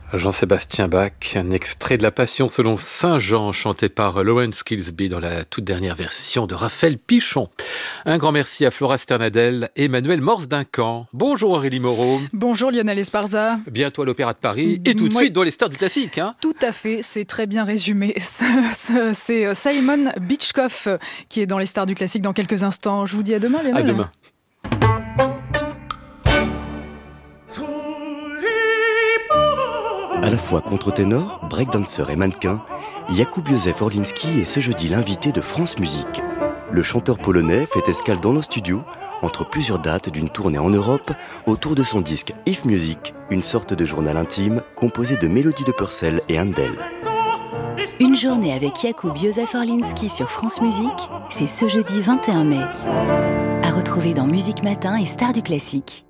Jean-Sébastien Bach, un extrait de la Passion selon Saint Jean, chanté par Lawrence Kilsby dans la toute dernière version de Raphaël Pichon. Un grand merci à Flora Sternadel et Emmanuel Morse-Duncan. Bonjour Aurélie Moreau. Bonjour Lionel Esparza. Bientôt à l'Opéra de Paris et tout de suite dans les stars du classique. Hein. Tout à fait, c'est très bien résumé. C'est Simon Beachcoff qui est dans les stars du classique dans quelques instants. Je vous dis à demain Lionel. À demain. À la fois contre-ténor, breakdancer et mannequin, Jakub Józef Orliński est ce jeudi l'invité de France Musique. Le chanteur polonais fait escale dans nos studios entre plusieurs dates d'une tournée en Europe autour de son disque If Music, une sorte de journal intime composé de mélodies de Purcell et Handel. Une journée avec Jakub Józef Orliński sur France Musique, c'est ce jeudi 21 mai. À retrouver dans Musique Matin et Stars du Classique.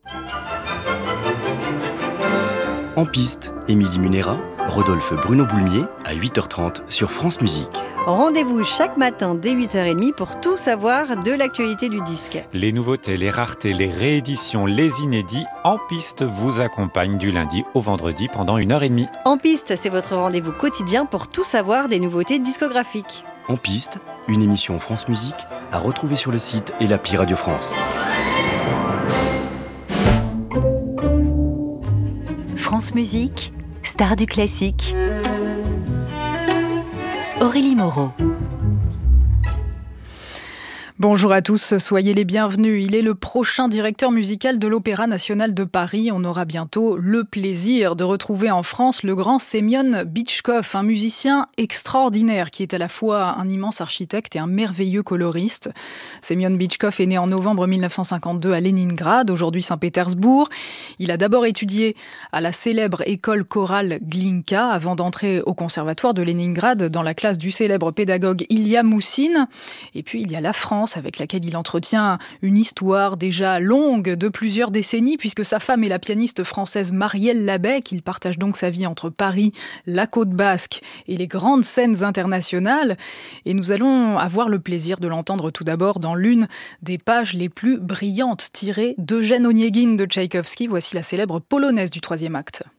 En piste, Émilie Munera, Rodolphe Bruno Boulmier à 8h30 sur France Musique. Rendez-vous chaque matin dès 8h30 pour tout savoir de l'actualité du disque. Les nouveautés, les raretés, les rééditions, les inédits, En Piste vous accompagnent du lundi au vendredi pendant 1h30. En Piste, c'est votre rendez-vous quotidien pour tout savoir des nouveautés discographiques. En piste, une émission France Musique à retrouver sur le site et l'appli Radio France. France Musique, Stars du Classique. Aurélie Moreau. Bonjour à tous, soyez les bienvenus. Il est le prochain directeur musical de l'Opéra national de Paris. On aura bientôt le plaisir de retrouver en France le grand Semyon Bitchkov, un musicien extraordinaire qui est à la fois un immense architecte et un merveilleux coloriste. Semyon Bitchkov est né en novembre 1952 à Leningrad, aujourd'hui Saint-Pétersbourg. Il a d'abord étudié à la célèbre école chorale Glinka avant d'entrer au conservatoire de Leningrad dans la classe du célèbre pédagogue Ilya Moussine. Et puis il y a la France, avec laquelle il entretient une histoire déjà longue de plusieurs décennies, puisque sa femme est la pianiste française Marielle Labec. Il partage donc sa vie entre Paris, la Côte Basque et les grandes scènes internationales. Et nous allons avoir le plaisir de l'entendre tout d'abord dans l'une des pages les plus brillantes tirées d'Eugène Onegin de Tchaïkovski. Voici la célèbre polonaise du 3e acte.